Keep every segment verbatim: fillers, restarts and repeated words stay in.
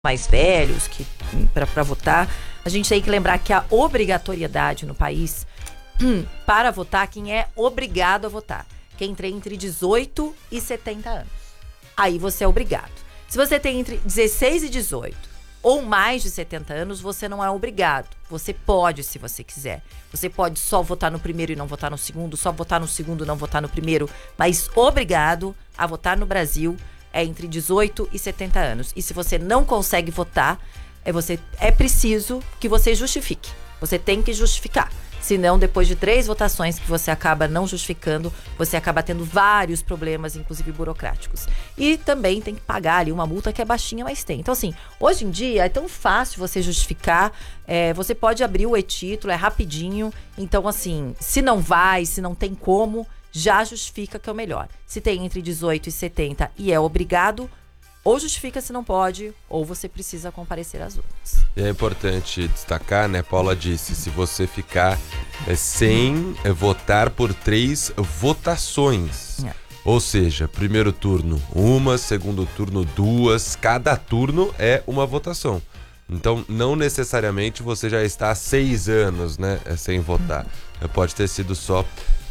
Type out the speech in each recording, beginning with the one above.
mais velhos que para votar, a gente tem que lembrar que a obrigatoriedade no país hum, para votar, quem é obrigado a votar, quem tem entre dezoito e setenta anos. Aí você é obrigado. Se você tem entre dezesseis e dezoito ou mais de setenta anos, você não é obrigado. Você pode, se você quiser. Você pode só votar no primeiro e não votar no segundo, só votar no segundo e não votar no primeiro, mas obrigado a votar no Brasil é entre dezoito e setenta anos. E se você não consegue votar, é, você, é preciso que você justifique. Você tem que justificar. Senão, depois de três votações que você acaba não justificando, você acaba tendo vários problemas, inclusive burocráticos. E também tem que pagar ali uma multa que é baixinha, mas tem. Então, assim, hoje em dia é tão fácil você justificar. É, você pode abrir o e-título, é rapidinho. Então, assim, se não vai, se não tem como, já justifica que é o melhor. Se tem entre dezoito e setenta e é obrigado, ou justifica se não pode, ou você precisa comparecer às urnas. É importante destacar, né, Paula disse, se você ficar é, sem é, votar por três votações. É. Ou seja, primeiro turno uma, segundo turno duas, cada turno é uma votação. Então, não necessariamente você já está há seis anos, né, sem votar. Uhum. Pode ter sido só...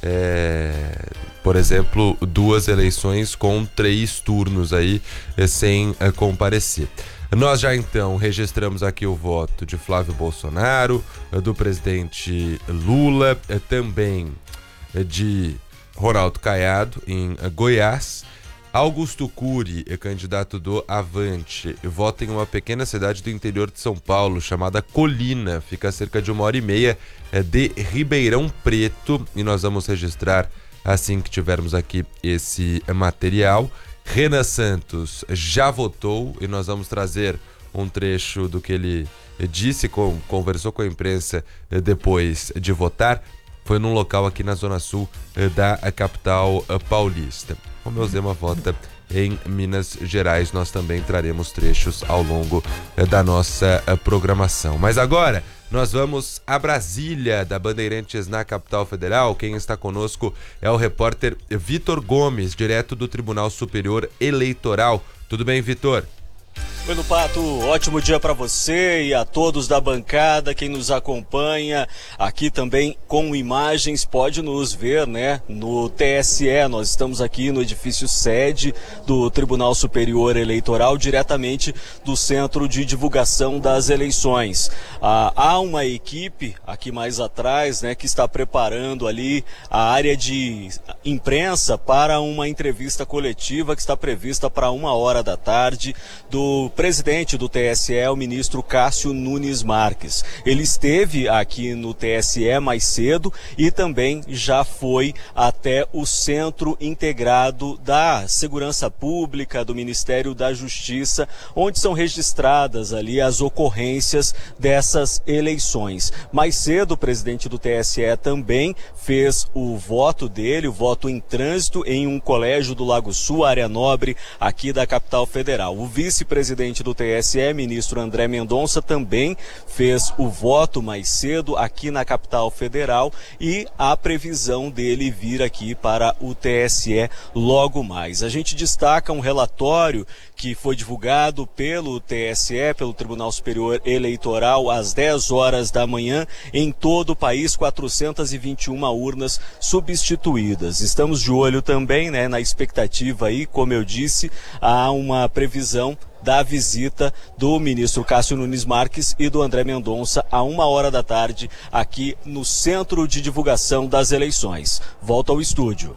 É, por exemplo, duas eleições com três turnos aí é, sem é, comparecer. Nós já então registramos aqui o voto de Flávio Bolsonaro, é, do presidente Lula, é, também é, de Ronaldo Caiado em é, Goiás. Augusto Cury, é candidato do Avante, vota em uma pequena cidade do interior de São Paulo chamada Colina, fica a cerca de uma hora e meia de Ribeirão Preto, e nós vamos registrar assim que tivermos aqui esse material. Renan Santos já votou e nós vamos trazer um trecho do que ele disse, com, conversou com a imprensa depois de votar. Foi num local aqui na Zona Sul da capital paulista. O meu Zema vota em Minas Gerais. Nós também traremos trechos ao longo da nossa programação. Mas agora nós vamos a Brasília, da Bandeirantes, na capital federal. Quem está conosco é o repórter Vitor Gomes, direto do Tribunal Superior Eleitoral. Tudo bem, Vitor? Oi, Lupato, ótimo dia para você e a todos da bancada, quem nos acompanha aqui também com imagens, pode nos ver, né, no T S E. Nós estamos aqui no edifício sede do Tribunal Superior Eleitoral, diretamente do Centro de Divulgação das Eleições. Ah, há uma equipe aqui mais atrás, né, que está preparando ali a área de imprensa para uma entrevista coletiva que está prevista para uma hora da tarde do presidente do T S E, o ministro Cássio Nunes Marques. Ele esteve aqui no T S E mais cedo e também já foi até o Centro Integrado da Segurança Pública do Ministério da Justiça, onde são registradas ali as ocorrências dessas eleições. Mais cedo, o presidente do T S E também fez o voto dele, o voto em trânsito, em um colégio do Lago Sul, área nobre, aqui da capital federal. O vice-presidente do T S E, ministro André Mendonça, também fez o voto mais cedo aqui na capital federal e a previsão dele vir aqui para o T S E logo mais. A gente destaca um relatório que foi divulgado pelo T S E, pelo Tribunal Superior Eleitoral, às dez horas da manhã, em todo o país, quatrocentas e vinte e uma urnas substituídas. Estamos de olho também, né, na expectativa aí, como eu disse, há uma previsão da visita do ministro Cássio Nunes Marques e do André Mendonça a uma hora da tarde aqui no Centro de Divulgação das Eleições. Volto ao estúdio.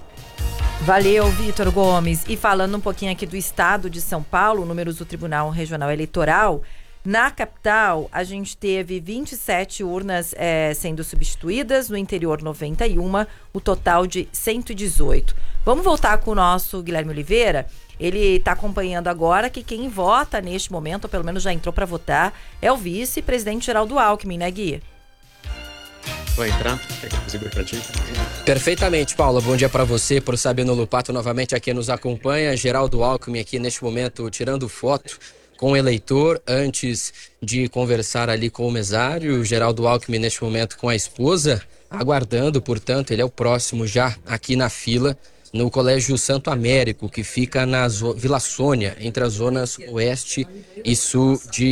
Valeu, Vitor Gomes. E falando um pouquinho aqui do estado de São Paulo, números do Tribunal Regional Eleitoral, na capital a gente teve vinte e sete urnas é, sendo substituídas, no interior noventa e uma, o total de cento e dezoito. Vamos voltar com o nosso Guilherme Oliveira. Ele está acompanhando agora que quem vota neste momento, ou pelo menos já entrou para votar, é o vice-presidente Geraldo Alckmin, né, Gui? Vou entrar? Perfeitamente, Paula. Bom dia para você, para o Sabino Lupato novamente aqui nos acompanha. Geraldo Alckmin aqui neste momento tirando foto com o eleitor antes de conversar ali com o mesário. Geraldo Alckmin neste momento com a esposa, aguardando, portanto, ele é o próximo já aqui na fila no Colégio Santo Américo, que fica na Vila Sônia, entre as zonas oeste e sul de